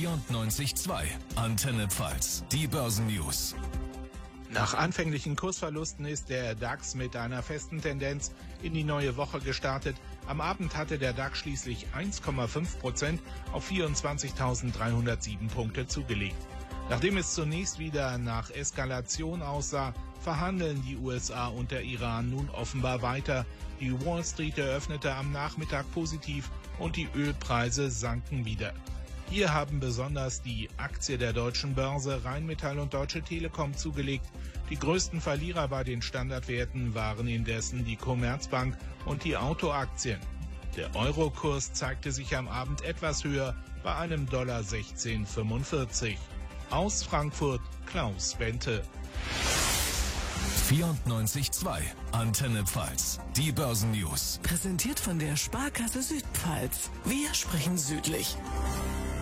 94.2 Antenne Pfalz, die Börsennews. Nach anfänglichen Kursverlusten ist der DAX mit einer festen Tendenz in die neue Woche gestartet. Am Abend hatte der DAX schließlich 1,5% auf 24.307 Punkte zugelegt. Nachdem es zunächst wieder nach Eskalation aussah, verhandeln die USA und der Iran nun offenbar weiter. Die Wall Street eröffnete am Nachmittag positiv und die Ölpreise sanken wieder. Hier haben besonders die Aktie der Deutschen Börse, Rheinmetall und Deutsche Telekom zugelegt. Die größten Verlierer bei den Standardwerten waren indessen die Commerzbank und die Autoaktien. Der Eurokurs zeigte sich am Abend etwas höher bei einem Dollar 16,45. Aus Frankfurt Klaus Bente. 94.2 Antenne Pfalz, die Börsennews. Präsentiert von der Sparkasse Südpfalz. Wir sprechen südlich.